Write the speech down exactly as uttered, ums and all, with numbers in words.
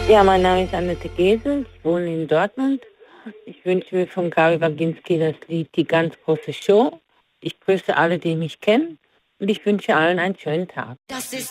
Ja, mein Name ist Annette Gesel, ich wohne in Dortmund. Ich wünsche mir von Gary Waginski das Lied Die ganz große Show. Ich grüße alle, die mich kennen und ich wünsche allen einen schönen Tag. Das ist